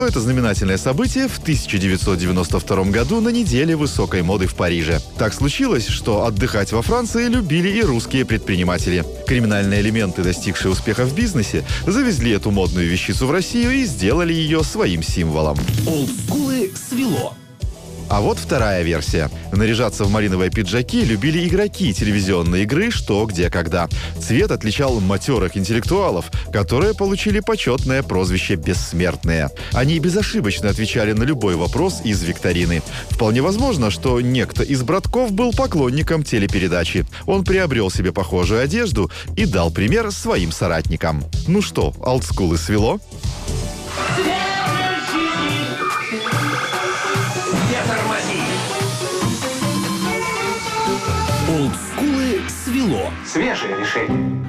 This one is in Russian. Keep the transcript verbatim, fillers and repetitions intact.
Это знаменательное событие в тысяча девятьсот девяносто втором году на неделе высокой моды в Париже. Так случилось, что отдыхать во Франции любили и русские предприниматели. Криминальные элементы, достигшие успеха в бизнесе, завезли эту модную вещицу в Россию и сделали ее своим символом. Олдскулы свело. А вот вторая версия. Наряжаться в малиновые пиджаки любили игроки телевизионной игры «Что, где, когда». Цвет отличал матерых интеллектуалов, которые получили почетное прозвище «бессмертные». Они безошибочно отвечали на любой вопрос из викторины. Вполне возможно, что некто из братков был поклонником телепередачи. Он приобрел себе похожую одежду и дал пример своим соратникам. Ну что, олдскулы свело? Олдскулы свело. Свежее решение.